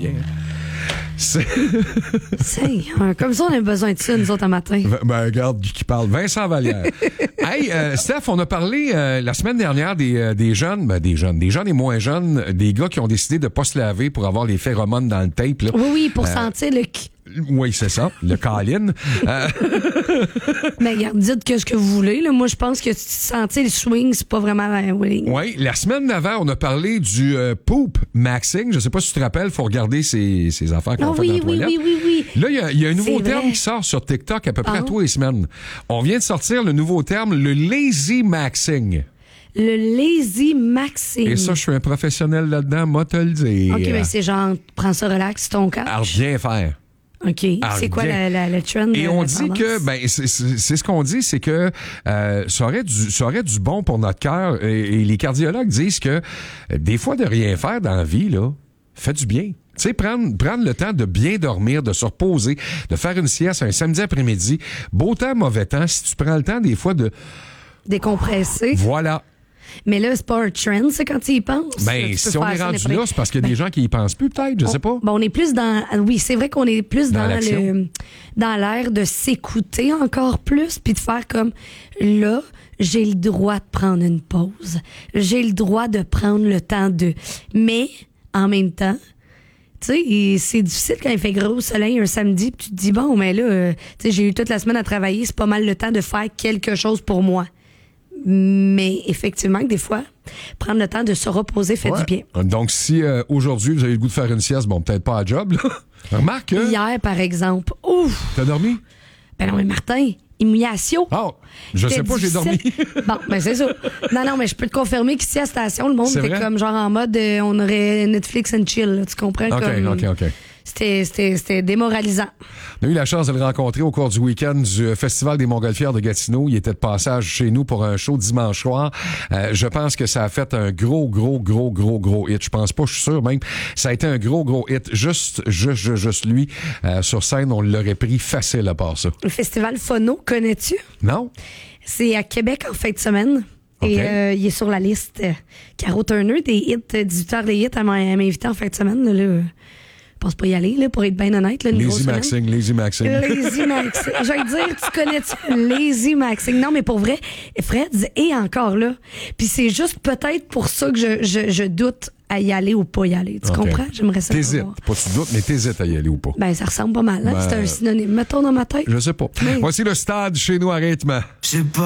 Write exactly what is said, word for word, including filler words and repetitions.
bien. C'est... Seigneur, comme ça, on a besoin de ça, nous autres, un matin. Ben, regarde qui parle. Vincent Vallière. Hey, euh, Steph, on a parlé euh, la semaine dernière des, euh, des jeunes, ben, des jeunes, des jeunes et moins jeunes, des gars qui ont décidé de pas se laver pour avoir les phéromones dans le tape. Là. Oui, oui, pour Euh, sentir le... Oui, c'est ça, le câlin. Euh, Mais regarde, dites que ce que vous voulez. Là. Moi, je pense que sentir le swing, c'est pas vraiment... Euh, oui. Oui, la semaine d'avant, on a parlé du euh, poop maxing. Je sais pas si tu te rappelles, il faut regarder ces, ces affaires qu'on Ah, fait oui, dans la oui, toilette. oui, oui, oui. Là, il y a, y a un nouveau C'est terme vrai. qui sort sur TikTok à peu près Ah. tous les semaines. On vient de sortir le nouveau terme, le lazy maxing. Le lazy maxing. Et ça, je suis un professionnel là-dedans, moi te le dire. OK, mais c'est genre, prends ça relax, ton cas. À rien faire. OK. Ah, C'est quoi bien. la, la, le trend? Et la on dit tendance? que, ben, c'est, c'est, c'est ce qu'on dit, c'est que euh, ça, aurait du, ça aurait du bon pour notre cœur. Et, et les cardiologues disent que euh, des fois, de rien faire dans la vie, là, fait du bien. Tu sais, prendre, prendre le temps de bien dormir, de se reposer, de faire une sieste un samedi après-midi, beau temps, mauvais temps, si tu prends le temps des fois de... Décompresser. Voilà. Mais là, c'est pas un trend, c'est quand tu y penses. Ben, Tu peux si on faire est ça rendu n'importe- là, c'est parce qu'il y a des gens qui y pensent plus, peut-être, je on, sais pas. Ben, on est plus dans... Oui, c'est vrai qu'on est plus Dans dans, l'action. le dans l'air de s'écouter encore plus, puis de faire comme, là, j'ai le droit de prendre une pause. J'ai le droit de prendre le temps de... Mais, en même temps... Tu sais, c'est difficile quand il fait gros soleil un samedi, puis tu te dis, bon, mais là, euh, tu sais, j'ai eu toute la semaine à travailler, c'est pas mal le temps de faire quelque chose pour moi. Mais effectivement, que des fois, prendre le temps de se reposer fait Ouais. du bien. Donc, si euh, aujourd'hui, vous avez le goût de faire une sieste, bon, peut-être pas à job, là. Remarque que... Hier, par exemple, ouf! T'as dormi? Ben non, mais Martin, humiliation. Ah, je sais C'était pas, j'ai dormi. difficile. Bon, ben c'est ça. Non, non, mais je peux te confirmer qu'ici à la station, le monde C'est était vrai? comme genre en mode, euh, on aurait Netflix and chill, là, tu comprends? OK, comme, OK, OK. C'était, c'était, c'était démoralisant. On a eu la chance de le rencontrer au cours du week-end du Festival des Montgolfières de Gatineau. Il était de passage chez nous pour un show dimanche soir. Euh, je pense que ça a fait un gros, gros, gros, gros, gros hit. Je pense pas, je suis sûr même. Ça a été un gros, gros hit. Juste, juste, juste, juste lui, euh, sur scène, on l'aurait pris facile à part ça. Le festival Phono, connais-tu? Non? C'est à Québec en fin de semaine. OK. Et euh, il est sur la liste. euh, Caro Turner, des hits, euh, dix-huit heures des hits, elle m'a elle m'a invité en fin de semaine. Là, là. Je pense pas y aller, là, pour être bien honnête. Là, une grosse Lazy semaine. Maxing, Lazy Maxing. Lazy Maxing. J'allais dire, tu connais-tu Lazy Maxing? Non, mais pour vrai, Fred est encore là. Puis c'est juste peut-être pour ça que je, je, je doute à y aller ou pas y aller. Tu OK. comprends? J'aimerais ça T'hésites. savoir. Pas tu doutes, mais t'hésites à y aller ou pas. Ben, ça ressemble pas mal. Hein? Ben, C'est un synonyme. Mettons dans ma tête. Je sais pas. Oui. Voici le stade chez nous à rythme. Je sais pas.